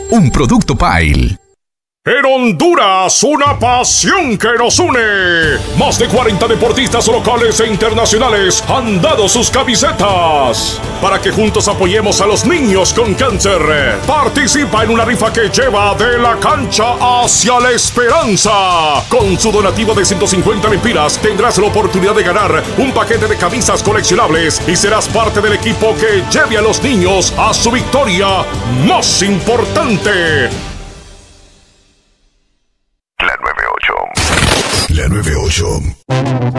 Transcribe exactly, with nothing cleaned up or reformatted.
un producto Pile. En Honduras, una pasión que nos une. Más de cuarenta deportistas locales e internacionales han dado sus camisetas para que juntos apoyemos a los niños con cáncer. Participa en una rifa que lleva de la cancha hacia la esperanza. Con su donativo de ciento cincuenta lempiras tendrás la oportunidad de ganar un paquete de camisas coleccionables y serás parte del equipo que lleve a los niños a su victoria más importante. La nueve ocho. La nueve ocho.